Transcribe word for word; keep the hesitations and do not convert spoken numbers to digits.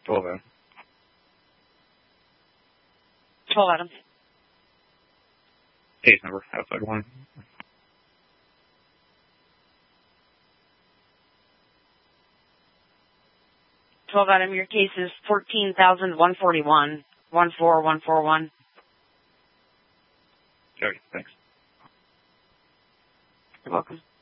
twelve Adam. twelve Adam. Case number, outside one. twelve Adam, your case is fourteen thousand one forty-one, one four one four one. Okay, thanks. You're welcome.